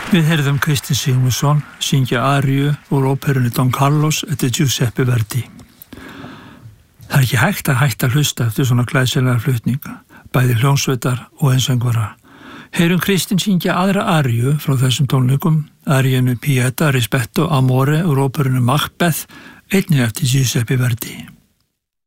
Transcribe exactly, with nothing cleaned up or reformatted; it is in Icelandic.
Við heyrðum Kristinn Sigmundsson syngja aríu úr óperunni Don Carlos eftir Giuseppe Verdi. Það er ekki hægt að hætta að hlusta eftir svona glæsilega flutninga, bæði hljómsveitar og einsöngvara. Heyrum Kristinn syngja aðra aríu frá þessum tónleikum, aríunu Pietà, Rispetto, Amore úr óperunni Macbeth, einnig eftir Giuseppe Verdi.